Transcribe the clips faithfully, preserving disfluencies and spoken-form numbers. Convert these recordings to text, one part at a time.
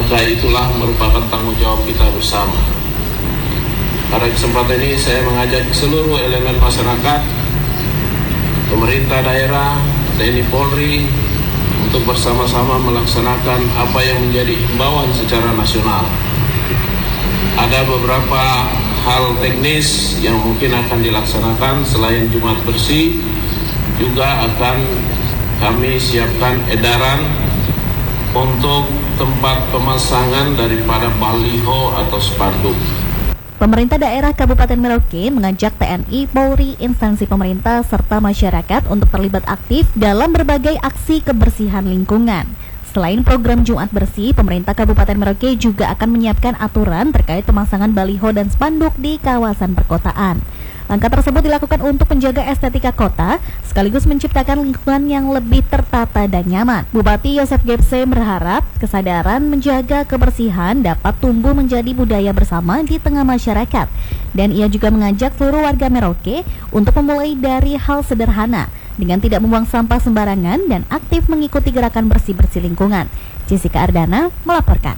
maka itulah merupakan tanggung jawab kita bersama. Pada kesempatan ini saya mengajak seluruh elemen masyarakat, pemerintah daerah, T N I Polri untuk bersama-sama melaksanakan apa yang menjadi himbauan secara nasional. Ada beberapa hal teknis yang mungkin akan dilaksanakan selain Jumat bersih, juga akan kami siapkan edaran untuk tempat pemasangan daripada baliho atau spanduk. Pemerintah daerah Kabupaten Merauke mengajak T N I, Polri, instansi pemerintah, serta masyarakat untuk terlibat aktif dalam berbagai aksi kebersihan lingkungan. Selain program Jumat Bersih, pemerintah Kabupaten Merauke juga akan menyiapkan aturan terkait pemasangan baliho dan spanduk di kawasan perkotaan. Langkah tersebut dilakukan untuk menjaga estetika kota, sekaligus menciptakan lingkungan yang lebih tertata dan nyaman. Bupati Yosef Gebse berharap kesadaran menjaga kebersihan dapat tumbuh menjadi budaya bersama di tengah masyarakat. Dan ia juga mengajak seluruh warga Merauke untuk memulai dari hal sederhana, dengan tidak membuang sampah sembarangan dan aktif mengikuti gerakan bersih-bersih lingkungan. Jessica Ardana melaporkan.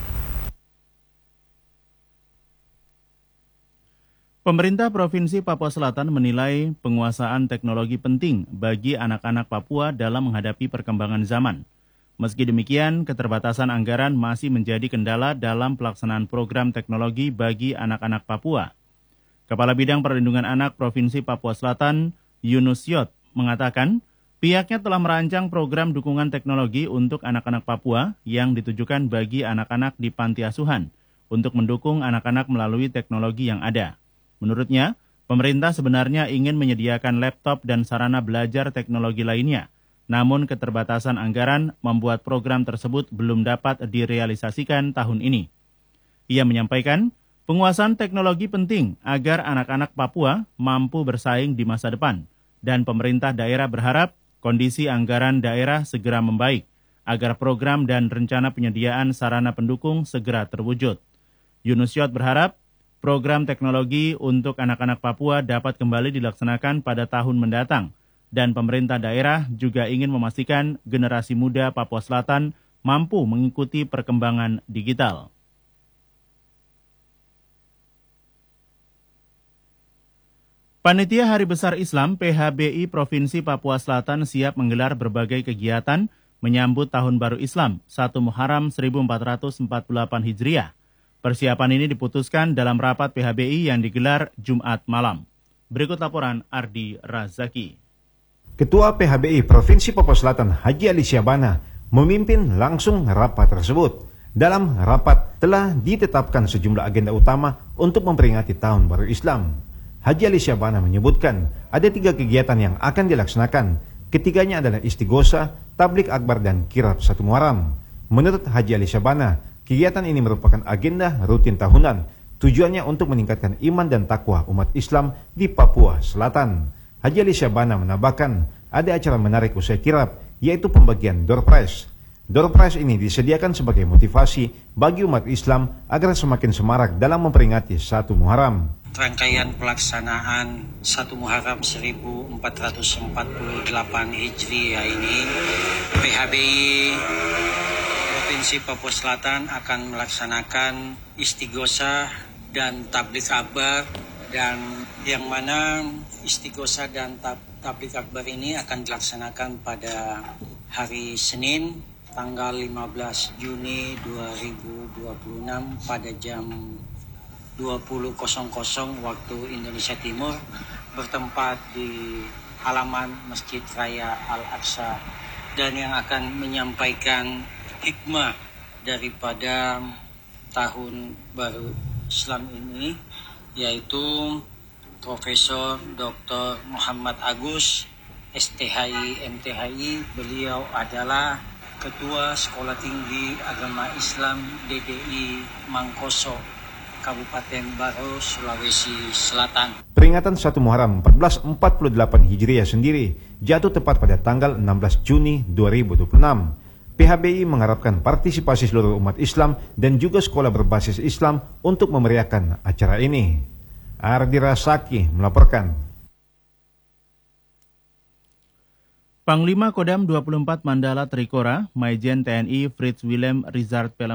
Pemerintah Provinsi Papua Selatan menilai penguasaan teknologi penting bagi anak-anak Papua dalam menghadapi perkembangan zaman. Meski demikian, keterbatasan anggaran masih menjadi kendala dalam pelaksanaan program teknologi bagi anak-anak Papua. Kepala Bidang Perlindungan Anak Provinsi Papua Selatan, Yunus Yot, mengatakan pihaknya telah merancang program dukungan teknologi untuk anak-anak Papua yang ditujukan bagi anak-anak di panti asuhan untuk mendukung anak-anak melalui teknologi yang ada. Menurutnya, pemerintah sebenarnya ingin menyediakan laptop dan sarana belajar teknologi lainnya, namun keterbatasan anggaran membuat program tersebut belum dapat direalisasikan tahun ini. Ia menyampaikan, penguasaan teknologi penting agar anak-anak Papua mampu bersaing di masa depan, dan pemerintah daerah berharap kondisi anggaran daerah segera membaik, agar program dan rencana penyediaan sarana pendukung segera terwujud. Yunus Yot berharap, program teknologi untuk anak-anak Papua dapat kembali dilaksanakan pada tahun mendatang, dan pemerintah daerah juga ingin memastikan generasi muda Papua Selatan mampu mengikuti perkembangan digital. Panitia Hari Besar Islam P H B I Provinsi Papua Selatan siap menggelar berbagai kegiatan menyambut Tahun Baru Islam satu Muharram seribu empat ratus empat puluh delapan Hijriah. Persiapan ini diputuskan dalam rapat P H B I yang digelar Jumat malam. Berikut laporan Ardi Razaki. Ketua P H B I Provinsi Papua Selatan Haji Ali Syabana memimpin langsung rapat tersebut. Dalam rapat telah ditetapkan sejumlah agenda utama untuk memperingati Tahun Baru Islam. Haji Ali Syabana menyebutkan ada tiga kegiatan yang akan dilaksanakan. Ketiganya adalah istighosa, tablik akbar, dan kirab satu Muharram. Menurut Haji Ali Syabana, kegiatan ini merupakan agenda rutin tahunan. Tujuannya untuk meningkatkan iman dan takwa umat Islam di Papua Selatan. Haji Ali Syabana menambahkan ada acara menarik usai kirab, yaitu pembagian door prize. Door prize ini disediakan sebagai motivasi bagi umat Islam agar semakin semarak dalam memperingati satu Muharram. Rangkaian pelaksanaan satu Muharram seribu empat ratus empat puluh delapan Hijriah ini, P H B I Provinsi Papua Selatan akan melaksanakan istighosa dan tablik akbar, dan yang mana istighosa dan tab tablik akbar ini akan dilaksanakan pada hari Senin tanggal lima belas Juni dua ribu dua puluh enam pada jam dua puluh waktu Indonesia Timur, bertempat di halaman Masjid Raya Al-Aqsa, dan yang akan menyampaikan hikmah daripada Tahun Baru Islam ini yaitu Profesor Doktor Muhammad Agus, S T H I, M T H I. Beliau adalah Ketua Sekolah Tinggi Agama Islam D D I Mangkoso, Kabupaten Baro, Sulawesi Selatan. Peringatan satu Muharram seribu empat ratus empat puluh delapan Hijriah sendiri jatuh tepat pada tanggal enam belas Juni dua ribu dua puluh enam. P H B I mengharapkan partisipasi seluruh umat Islam dan juga sekolah berbasis Islam untuk memeriahkan acara ini. Ardi Rasaki melaporkan. Panglima Kodam dua puluh empat Mandala Trikora, Maijen T N I Fritz Willem Rizard